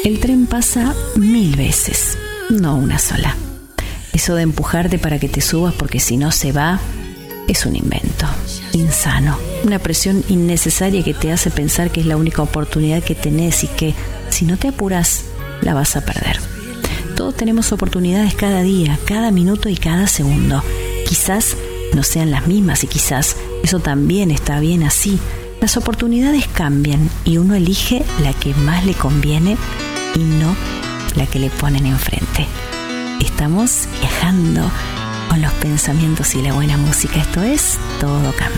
El tren pasa 1000 veces, no una sola. Eso de empujarte para que te subas porque si no se va, es un invento, insano. Una presión innecesaria que te hace pensar que es la única oportunidad que tenés y que, si no te apuras, la vas a perder. Todos tenemos oportunidades cada día, cada minuto y cada segundo. Quizás no sean las mismas y quizás eso también está bien así. Las oportunidades cambian y uno elige la que más le conviene y no la que le ponen enfrente. Estamos viajando con los pensamientos y la buena música. Esto es Todo Cambia.